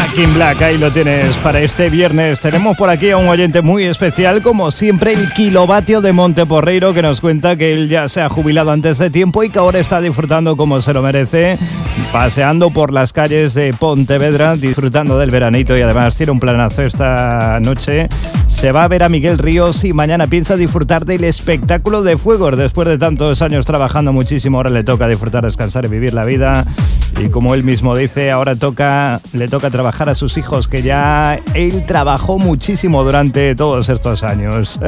Back in Black, ahí lo tienes para este viernes. Tenemos por aquí a un oyente muy especial, como siempre, el Kilovatio de Monteporreiro, que nos cuenta que él ya se ha jubilado antes de tiempo y que ahora está disfrutando como se lo merece, paseando por las calles de Pontevedra, disfrutando del veranito, y además tiene un planazo esta noche. Se va a ver a Miguel Ríos y mañana piensa disfrutar del espectáculo de fuegos. Después de tantos años trabajando muchísimo, ahora le toca disfrutar, descansar y vivir la vida. Y como él mismo dice, ahora le toca trabajar a sus hijos, que ya él trabajó muchísimo durante todos estos años.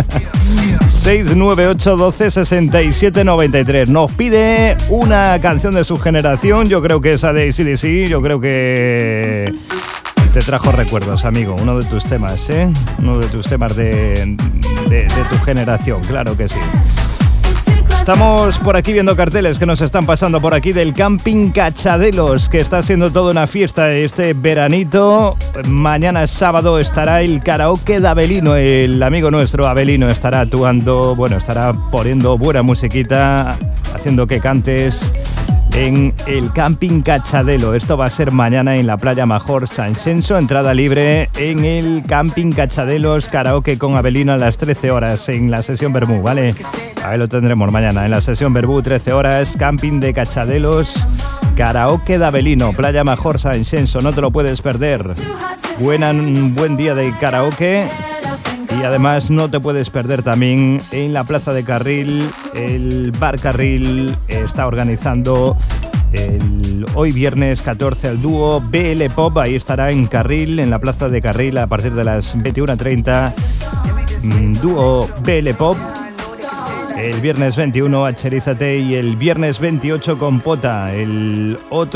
698 12 67 93. Nos pide una canción de su generación, yo creo que esa de AC/DC, yo creo que te trajo recuerdos, amigo. Uno de tus temas, ¿eh? Uno de tus temas de tu generación, claro que sí. Estamos por aquí viendo carteles que nos están pasando por aquí del Camping Cachadelos, que está siendo toda una fiesta este veranito. Mañana sábado estará el karaoke de Abelino. El amigo nuestro Abelino estará actuando, estará poniendo buena musiquita, haciendo que cantes en el Camping Cachadelo. Esto va a ser mañana en la Playa Major San Xenxo, entrada libre en el Camping Cachadelos, karaoke con Abelino a las 13 horas en la sesión Bermú, ¿vale? Ahí lo tendremos mañana en la sesión Bermú, 13 horas, Camping de Cachadelos, karaoke de Abelino, Playa Major San Xenxo, no te lo puedes perder. Buen día de karaoke. Y además no te puedes perder también en la Plaza de Carril, el Bar Carril está organizando hoy viernes 14 el dúo BL Pop, ahí estará en Carril, en la Plaza de Carril a partir de las 21:30, dúo BL Pop. El viernes 21 Acherízate y el viernes 28 Compota. El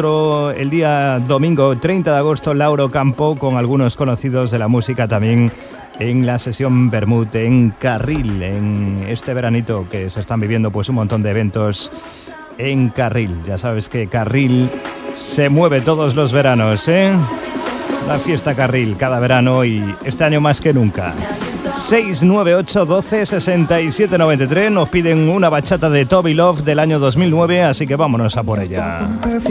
día domingo 30 de agosto Lauro Campo con algunos conocidos de la música también en la sesión Bermud en Carril, en este veranito que se están viviendo pues un montón de eventos en Carril. Ya sabes que Carril se mueve todos los veranos, ¿eh? La fiesta Carril cada verano y este año más que nunca. 698 12 67 93. Nos piden una bachata de Toby Love del año 2009, así que vámonos a por ella.